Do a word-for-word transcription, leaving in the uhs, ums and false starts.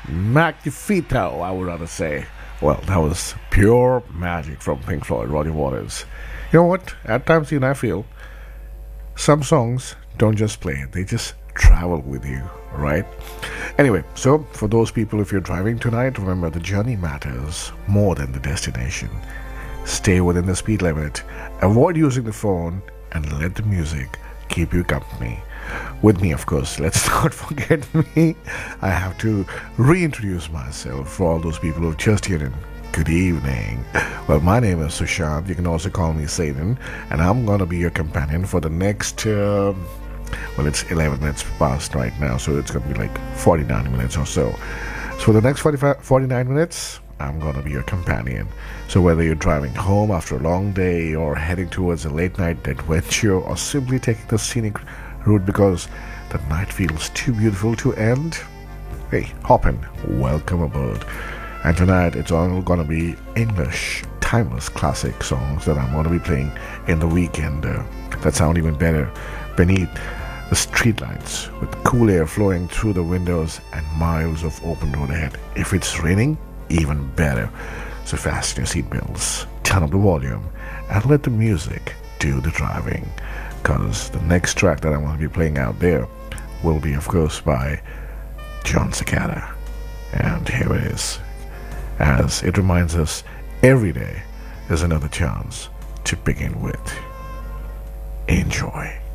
Magnifico, I would rather say. Well, that was pure magic from Pink Floyd, Roger Waters. You know what? At times, you know, I feel some songs don't just play, they just travel with you, right? Anyway, so for those people, if you're driving tonight, remember the journey matters more than the destination. Stay within the speed limit, avoid using the phone, and let the music keep you company. With me, of course, let's not forget me. I have to reintroduce myself for all those people who've just tuned in. Good evening. Well, my name is Sushant. You can also call me Satan, and I'm going to be your companion for the next, uh, well, it's eleven minutes past right now, so it's going to be like forty-nine minutes or so. So for the next forty-five, forty-nine minutes, I'm going to be your companion. So whether you're driving home after a long day or heading towards a late night adventure or simply taking the scenic route because the night feels too beautiful to end, hey, hop in, welcome aboard. And tonight it's all gonna be English timeless classic songs that I'm gonna be playing in the weekend uh, that sound even better beneath the streetlights with cool air flowing through the windows and miles of open road ahead. If it's raining, even better. So fasten your seatbelts, turn up the volume, and let the music do the driving. Because the next track that I'm going to be playing out there will be, of course, by John Cicada. And here it is, as it reminds us every day is another chance to begin with. Enjoy.